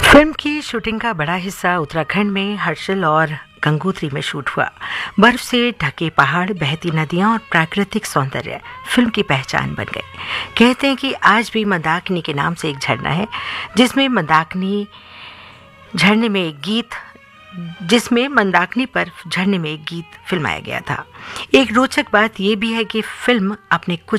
Film की shooting का बड़ा हिस्सा उत्तराखंड में हर्षिल और गंगोत्री में शूट हुआ। बर्फ से ढके पहाड़, बहती नदियां और प्राकृतिक सौंदर्य फिल्म की पहचान बन गए। कहते हैं कि आज भी मंदाकिनी के नाम से एक झरना है जिसमें मंदाकिनी झरने में एक गीत जिसमें मंदाकिनी पर झरने में एक गीत फिल्माया गया था। एक रोचक बात यह भी है कि फिल्म अपने कुछ